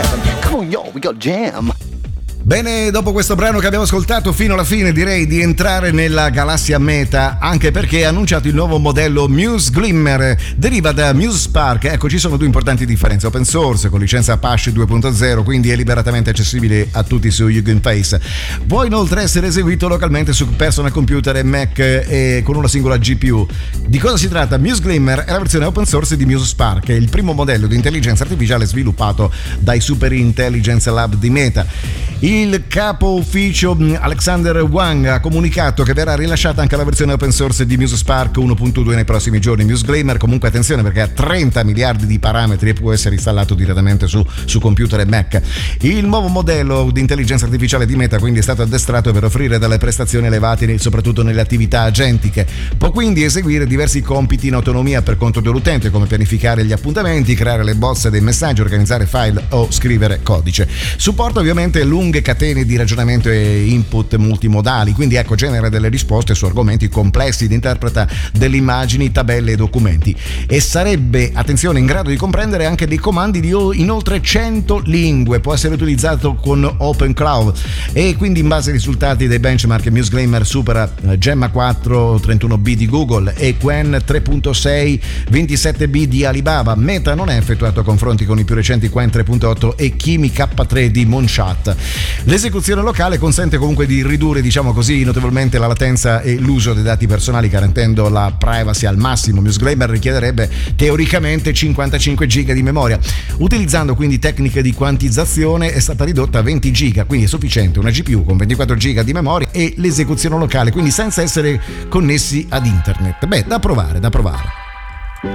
heaven. Come on, y'all, we got jam. Bene, dopo questo brano che abbiamo ascoltato fino alla fine, direi di entrare nella galassia Meta, anche perché ha annunciato il nuovo modello Muse Glimmer, deriva da Muse Spark. Ecco, ci sono due importanti differenze: open source con licenza Apache 2.0, quindi è liberatamente accessibile a tutti su Hugging Face. Può inoltre essere eseguito localmente su personal computer e Mac e con una singola GPU. Di cosa si tratta? Muse Glimmer è la versione open source di Muse Spark, è il primo modello di intelligenza artificiale sviluppato dai Super Intelligence Lab di Meta. Il capo ufficio Alexander Wang ha comunicato che verrà rilasciata anche la versione open source di Muse Spark 1.2 nei prossimi giorni. Muse Glimmer, comunque attenzione, perché ha 30 miliardi di parametri e può essere installato direttamente su computer e Mac. Il nuovo modello di intelligenza artificiale di Meta quindi è stato addestrato per offrire delle prestazioni elevate soprattutto nelle attività agentiche. Può quindi eseguire diversi compiti in autonomia per conto dell'utente, come pianificare gli appuntamenti, creare le bozze dei messaggi, organizzare file o scrivere codice. Supporta ovviamente lunghe catene di ragionamento e input multimodali, quindi ecco, genera delle risposte su argomenti complessi ed interpreta delle immagini, tabelle e documenti, e sarebbe, attenzione, in grado di comprendere anche dei comandi in oltre 100 lingue. Può essere utilizzato con Open Cloud e quindi in base ai risultati dei benchmark Muse Glimmer supera Gemma 4 31B di Google e Qwen 3.6 27B di Alibaba. Meta non ha effettuato confronti con i più recenti Qwen 3.8 e Kimi K3 di Moonshot. L'esecuzione locale consente comunque di ridurre, diciamo così, notevolmente la latenza e l'uso dei dati personali, garantendo la privacy al massimo. Muse Glimmer richiederebbe teoricamente 55 giga di memoria. Utilizzando quindi tecniche di quantizzazione è stata ridotta a 20 giga, quindi è sufficiente una GPU con 24 giga di memoria e l'esecuzione locale, quindi senza essere connessi ad internet. Beh, da provare.